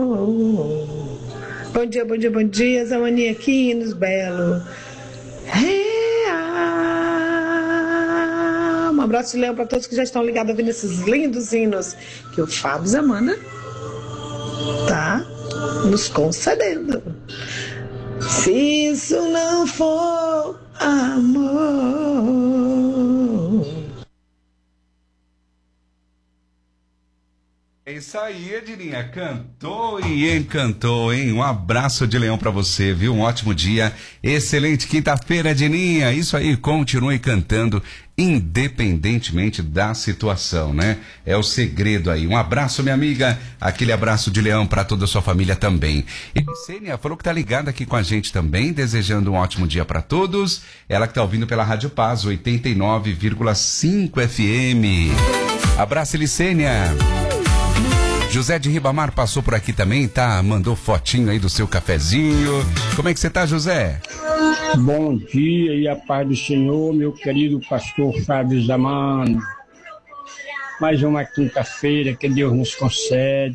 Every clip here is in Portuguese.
Bom dia, bom dia, bom dia, Zé Maníaquinhos, belo. Um abraço de leão para todos que já estão ligados ouvindo esses lindos hinos que o Fábio Zamana tá nos concedendo. Se isso não for amor. É isso aí, Edirinha, cantou e encantou, hein? Um abraço de leão pra você, viu? Um ótimo dia, excelente quinta-feira, Edirinha. Isso aí, continue cantando, independentemente da situação, né? É o segredo aí. Um abraço, minha amiga, aquele abraço de leão pra toda a sua família também. E Sênia falou que tá ligada aqui com a gente também, desejando um ótimo dia pra todos. Ela que tá ouvindo pela Rádio Paz, 89,5 FM. Abraço, Licênia. José de Ribamar passou por aqui também, tá? Mandou fotinho aí do seu cafezinho. Como é que você tá, José? Bom dia e a paz do Senhor, meu querido pastor Fábio Zamana. Mais uma quinta-feira que Deus nos concede.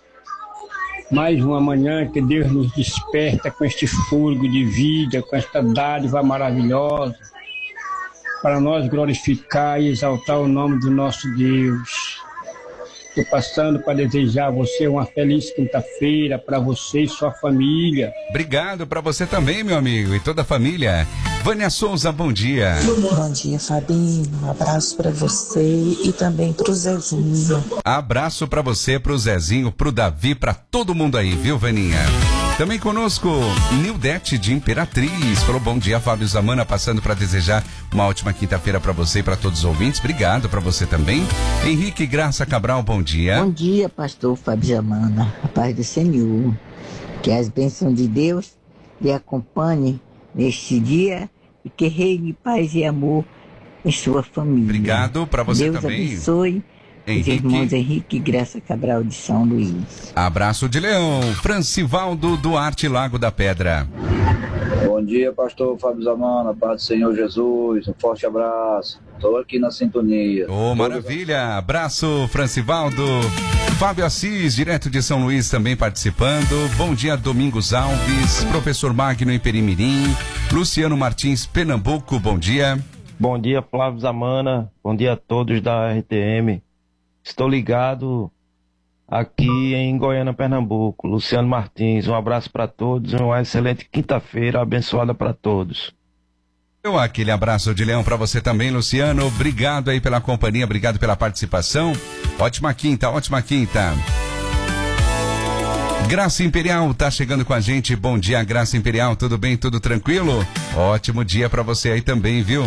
Mais uma manhã que Deus nos desperta com este fôlego de vida, com esta dádiva maravilhosa, para nós glorificar e exaltar o nome do nosso Deus. Estou passando para desejar a você uma feliz quinta-feira, para você e sua família. Obrigado para você também, meu amigo, e toda a família. Vânia Souza, bom dia. Bom dia, Fabinho. Um abraço para você e também para o Zezinho. Abraço para você, para o Zezinho, para o Davi, para todo mundo aí, viu, Vaninha? Também conosco, Nildete de Imperatriz. Falou bom dia, Fábio Zamana, passando para desejar uma ótima quinta-feira para você e para todos os ouvintes. Obrigado para você também. Henrique Graça Cabral, bom dia. Bom dia, pastor Fábio Zamana. A paz do Senhor. Que as bênçãos de Deus lhe acompanhem neste dia e que reine paz e amor em sua família. Obrigado para você Deus também. Deus abençoe. Os irmãos Henrique e Graça Cabral de São Luís. Abraço de leão. Francivaldo Duarte Lago da Pedra. Bom dia, pastor Fábio Zamana, paz do Senhor Jesus, um forte abraço. Estou aqui na sintonia. Ô, maravilha. Abraço, Francivaldo. Fábio Assis, direto de São Luís, também participando. Bom dia, Domingos Alves, professor Magno em Perimirim, Luciano Martins, Pernambuco, bom dia. Bom dia, Flávio Zamana, bom dia a todos da RTM. Estou ligado aqui em Goiânia, Pernambuco. Luciano Martins, um abraço para todos, uma excelente quinta-feira abençoada para todos. Aquele abraço de leão para você também, Luciano. Obrigado aí pela companhia, obrigado pela participação. Ótima quinta, ótima quinta. Graça Imperial tá chegando com a gente. Bom dia, Graça Imperial, tudo bem, tudo tranquilo? Ótimo dia para você aí também, viu?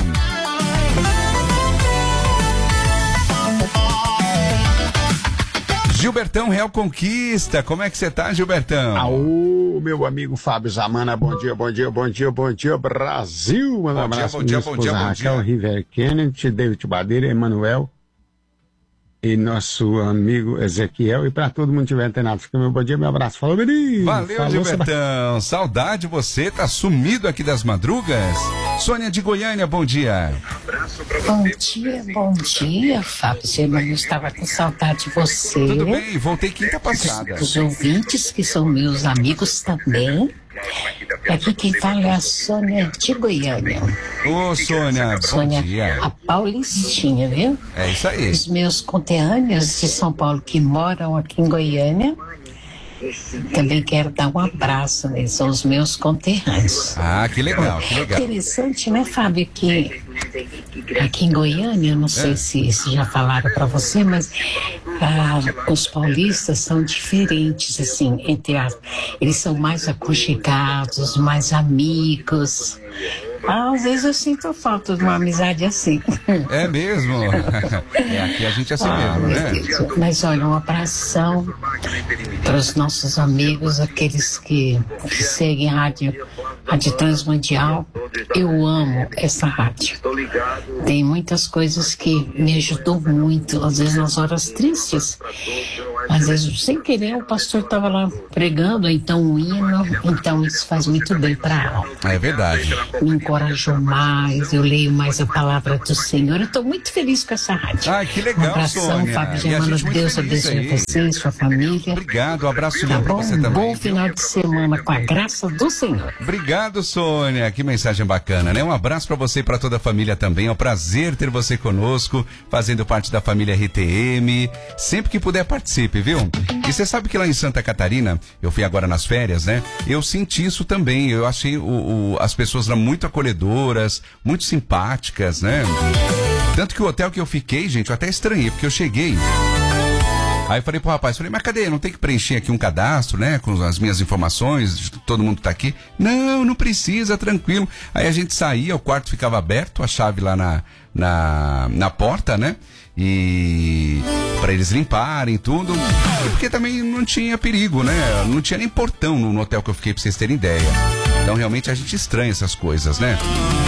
Gilbertão Real Conquista, como é que você tá, Gilbertão? Aô, meu amigo Fábio Zamana, bom dia, bom dia, bom dia, bom dia, Brasil! Um abraço, bom dia, bom dia, bom Raquel, dia. River Kennedy, David Badeira, Emanuel e nosso amigo Ezequiel, e para todo mundo que tiver antenado, fica meu bom dia, meu abraço. Falou, menino! Valeu, Gilbertão, saudade você, tá sumido aqui das madrugas. Sônia de Goiânia, bom dia. Bom dia, Fábio. Eu estava com saudade de você. Tudo bem, voltei quinta passada. Os ouvintes que são meus amigos também. Aqui quem fala é a Sônia de Goiânia. Ô, Sônia, bom dia. A Paulistinha, viu? É isso aí. Os meus conterrâneos de São Paulo que moram aqui em Goiânia. Também quero dar um abraço, né? São os meus conterrâneos. Ah, que legal, que legal. Interessante, né, Fábio, que aqui em Goiânia, eu não sei se já falaram para você, mas os paulistas são diferentes, assim, eles são mais aconchegados, mais amigos. Às vezes eu sinto falta de uma amizade assim. É mesmo? Aqui a gente é assim mesmo, né? Mas olha, um abração para os nossos amigos, aqueles que seguem a Rádio Transmundial. Eu amo essa rádio. Tem muitas coisas que me ajudou muito, às vezes nas horas tristes. Às vezes, sem querer, o pastor estava lá pregando, então um hino, então isso faz muito bem para a alma. É verdade. Me encorajou mais, eu leio mais a palavra do Senhor. Eu estou muito feliz com essa rádio. Ai, que legal, um abração, Sônia. Fábio Germano, Deus abençoe você e sua família. Obrigado, um abraço tá bom? você também. Bom final de semana com a graça do Senhor. Obrigado, Sônia. Que mensagem bacana, né? Um abraço para você e para toda a família também. É um prazer ter você conosco, fazendo parte da família RTM. Sempre que puder, participe, viu? E você sabe que lá em Santa Catarina, eu fui agora nas férias, né? Eu senti isso também. Eu achei as pessoas lá muito acolhedoras, muito simpáticas, né? Tanto que o hotel que eu fiquei, gente, eu até estranhei, porque eu cheguei. Aí eu falei pro rapaz, mas cadê? Não tem que preencher aqui um cadastro, né? Com as minhas informações, todo mundo tá aqui. Não precisa, tranquilo. Aí a gente saía, o quarto ficava aberto, a chave lá na porta, né? E para eles limparem tudo. E porque também não tinha perigo, né? Não tinha nem portão no hotel que eu fiquei, pra vocês terem ideia. Então realmente a gente estranha essas coisas, né?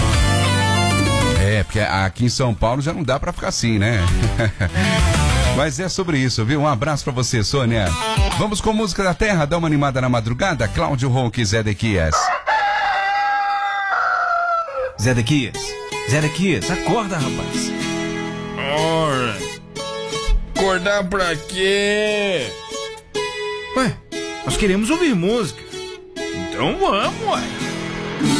Porque aqui em São Paulo já não dá pra ficar assim, né? Mas é sobre isso, viu? Um abraço pra você, Sônia. Vamos com música da terra, dá uma animada na madrugada. Cláudio Ronque, Zé Dequias. Zé Dequias, acorda, rapaz. Ora, acordar pra quê? Ué, nós queremos ouvir música. Então vamos, ué.